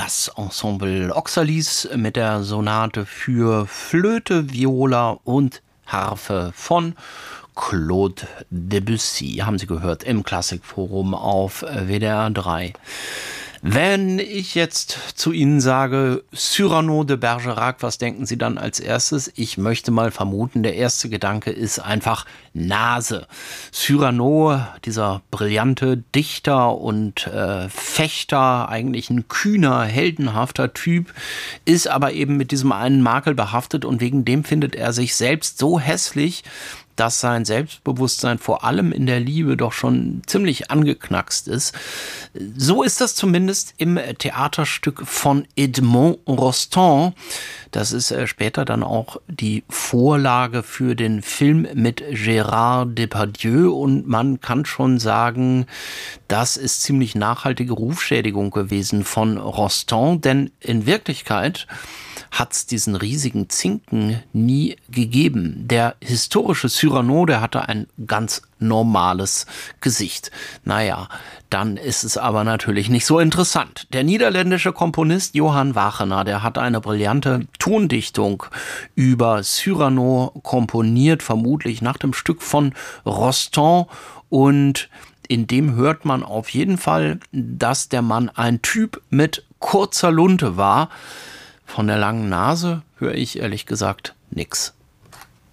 Das Ensemble Oxalis mit der Sonate für Flöte, Viola und Harfe von Claude Debussy. Haben Sie gehört im Klassikforum auf WDR 3. Wenn ich jetzt zu Ihnen sage, Cyrano de Bergerac, was denken Sie dann als erstes? Ich möchte mal vermuten, der erste Gedanke ist einfach Nase. Cyrano, dieser brillante Dichter und Fechter, eigentlich ein kühner, heldenhafter Typ, ist aber eben mit diesem einen Makel behaftet und wegen dem findet er sich selbst so hässlich, dass sein Selbstbewusstsein vor allem in der Liebe doch schon ziemlich angeknackst ist. So ist das zumindest im Theaterstück von Edmond Rostand. Das ist später dann auch die Vorlage für den Film mit Gérard Depardieu und man kann schon sagen, das ist ziemlich nachhaltige Rufschädigung gewesen von Rostand, denn in Wirklichkeit hat es diesen riesigen Zinken nie gegeben. Der historische Cyrano, der hatte ein ganz normales Gesicht. Naja, dann ist es aber natürlich nicht so interessant. Der niederländische Komponist Johann Wagenaar, der hat eine brillante Tondichtung über Cyrano komponiert, vermutlich nach dem Stück von Rostand, und in dem hört man auf jeden Fall, dass der Mann ein Typ mit kurzer Lunte war. Von der langen Nase höre ich ehrlich gesagt nix.